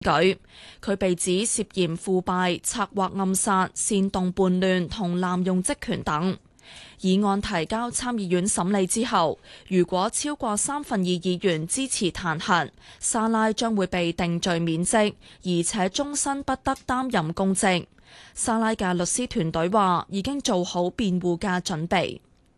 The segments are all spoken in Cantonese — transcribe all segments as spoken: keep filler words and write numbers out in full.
舉。佢被指涉嫌腐敗、策劃暗殺、煽動叛亂同濫用職權等。議案提交參議院審理之後，如果超過三分二議員支持彈劾，莎拉將會被定罪免職，而且終身不得擔任公職。莎拉嘅律師團隊話已經做好辯護嘅準備。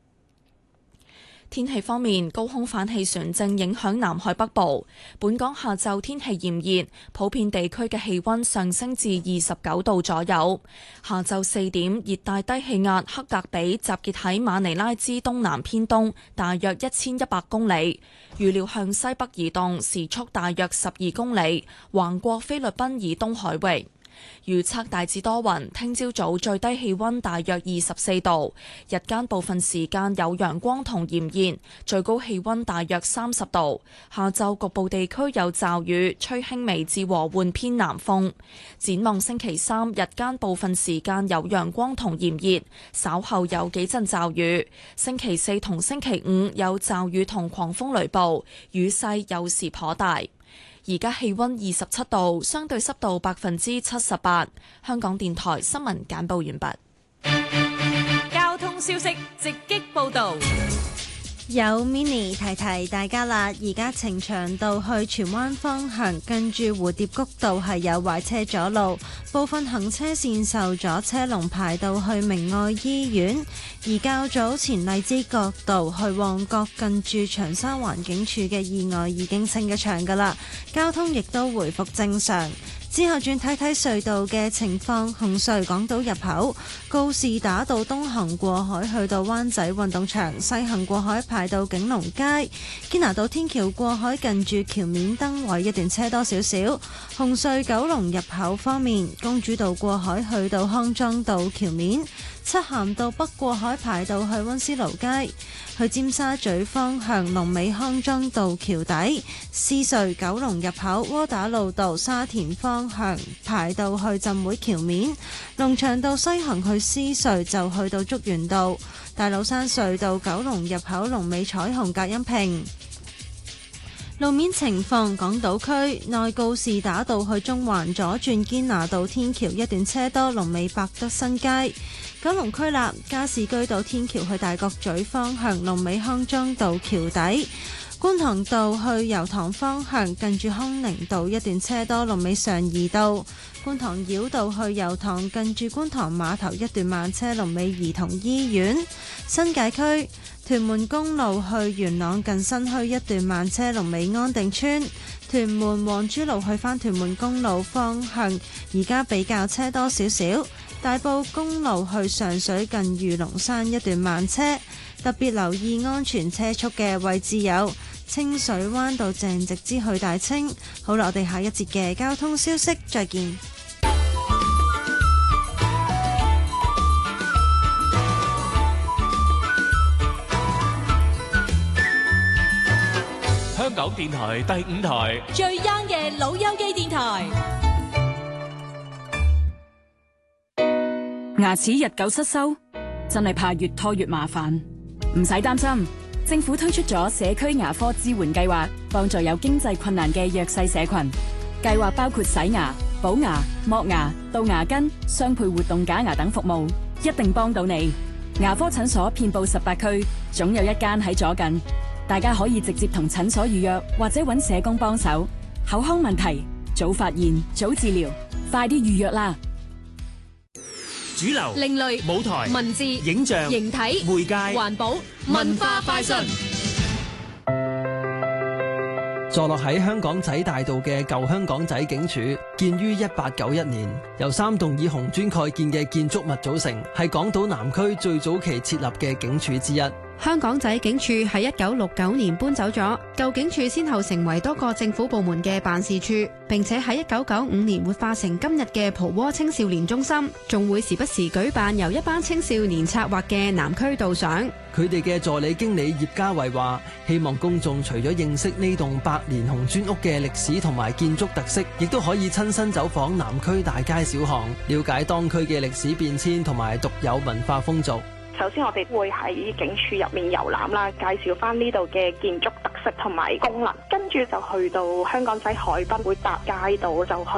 天氣方面，高空反氣旋正影響南海北部。本港下晝天氣炎熱，普遍地區嘅氣溫上升至二十九度左右。下晝四點，熱帶低氣壓克格比集結喺馬尼拉之東南偏東，大約一千一百公里，預料向西北移動，時速大約十二公里，橫過菲律賓以東海域。預測大致多雲，聽朝早最低氣溫大約二十四度，日間部分時間有陽光同炎熱，最高氣溫大約三十度。下晝局部地區有驟雨，吹輕微至和緩偏南風。展望星期三，日間部分時間有陽光同炎熱，稍後有幾陣驟雨。星期四同星期五有驟雨同狂風雷暴，雨勢有時頗大。而家氣溫二十七度，相對濕度百分之七十八。香港電台新聞簡報完畢。 交通消息直擊報道。 有 Mini 提提大家啦，而家呈祥道去荃灣方向近住蝴蝶谷道係有壞車阻路，部分行車線受阻，車龍排到去明愛醫院。而較早前荔枝角道去旺角近住長沙環境處嘅意外已經清咗場㗎啦，交通亦都回復正常。之後轉睇睇隧道嘅情況，紅隧港島入口告士打道東行過海去到灣仔運動場，西行過海排到景隆街。堅拿道天橋過海近住橋面燈位一段車多少少。紅隧九龍入口方面，公主道過海去到康莊道橋面，漆咸道北過海排到去溫思勞街。去尖沙咀方向龍尾康莊道橋底，獅隧九龍入口窩打老道沙田方向排到去浸會橋面，龍翔道西行去獅隧就去到竹園道，大老山隧道九龍入口龍尾彩虹隔音屏。路面情況，港島區內告士打道去中環左轉堅拿道天橋一段車多，龍尾百德新街。九龍區立加士居道天橋去大角咀方向，龍尾康莊道橋底。觀塘道去油塘方向近住康寧道一段車多，龍尾上怡道。觀塘繞道去油塘近住觀塘碼頭一段慢車，龍尾兒童醫院。新界區屯門公路去元朗近新墟一段慢車，龍尾安定村。屯門黃珠路去返屯門公路方向，而家比較車多少少。大埔公路去上水近御龍山一段慢車，特別留意安全車速嘅位置有清水灣道鄭直之去大清。好啦，我哋下一節嘅交通消息再見。 香港電台第五台最 young 嘅老友記電台。 牙齒日久失修，真係怕越拖越麻煩。唔使擔心，政府推出咗社區牙科支援計劃，幫助有經濟困難嘅弱勢社群。計劃包括洗牙、補牙、剝牙、杜牙根、雙配活動假牙等服務，一定幫到你。牙科診所遍佈十八區，總有一間喺左近。大家可以直接同診所預約，或者揾社工幫手。口腔問題，早發現，早治療，快啲預約啦！ 主流、 另類、 舞台、 文字、 影像、 形體、 媒介、 環保、文化快訊。 坐落喺香港仔大道嘅舊香港仔警署，建於一八九一年，由三棟以紅磚蓋建嘅建築物組成，係港島南區最早期設立嘅警署之一。 香港仔警署喺一九六九年搬走咗，舊警署先後成為多個政府部門嘅辦事處，並且喺一九九五年活化成今日嘅蒲窩青少年中心，仲會時不時舉辦由一班青少年策劃嘅南區導賞。 佢哋嘅助理經理葉家慧話，希望公眾除咗認識呢棟百年紅磚屋嘅歷史同埋建築特色，亦都可以親身走訪南區大街小巷，了解當區嘅歷史變遷同埋獨有文化風俗。 首先我哋會喺警署入面遊覽啦，介紹翻呢度嘅建築特色同埋功能，跟住就去到香港仔海濱會搭街道就去